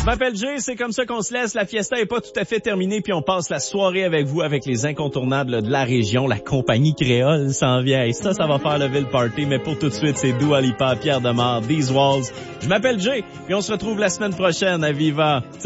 m'appelle Jay, c'est comme ça qu'on se laisse. La fiesta est pas tout à fait terminée, puis on passe la soirée avec vous, avec les incontournables là, de la région. La compagnie créole s'en vient. Et ça va faire lever le party. Mais pour tout de suite, c'est Dua Lipa, Pierre Demar, These Walls. Je m'appelle Jay, puis on se retrouve la semaine prochaine à Viva.